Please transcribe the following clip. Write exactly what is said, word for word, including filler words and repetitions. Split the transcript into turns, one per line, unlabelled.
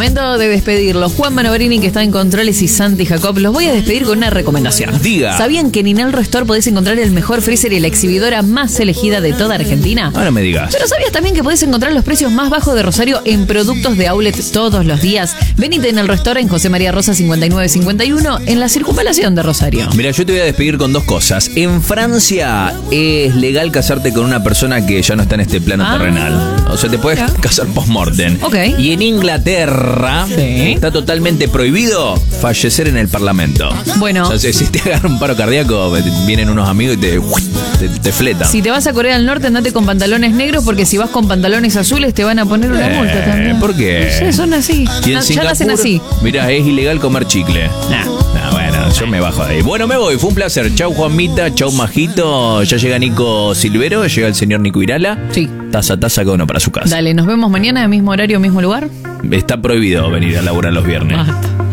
Momento de despedirlos. Juan Manobrini, que está en controles, y Santi Jacob. Los voy a despedir con una recomendación.
Diga.
¿Sabían que en Inelro Store podés encontrar el mejor freezer y la exhibidora más elegida de toda Argentina?
Ahora me digas.
Pero ¿sabías también que podés encontrar los precios más bajos de Rosario en productos de outlet todos los días? Venite en el restaurante en José María Rosa cincuenta y nueve cincuenta y uno en la Circunvalación de Rosario.
Mira, yo te voy a despedir con dos cosas. En Francia es legal casarte con una persona que ya no está en este plano
ah,
terrenal. O sea, te puedes
mira.
casar post-mortem.
Ok.
Y en Inglaterra
sí.
está totalmente prohibido fallecer en el Parlamento.
Bueno.
O sea, si te agarra un paro cardíaco, vienen unos amigos y te, te, te fletan.
Si te vas a Corea del Norte, andate con pantalones negros, porque si vas con pantalones azules te van a poner una
Eh,
multa también.
¿Por qué?
No sé, son así.
Y en
Na- ya
Singapur,
nacen así.
Mira, es ilegal comer chicle.
Nah.
Nah, bueno, yo me bajo de ahí. Bueno, me voy, fue un placer. Chau Juanmita, chau Majito. Ya llega Nico Silvero, llega el señor Nico Irala.
Sí.
Taza, taza, cada uno para su casa.
Dale, nos vemos mañana, mismo horario, mismo lugar.
Está prohibido venir a laburar los viernes.
Basta.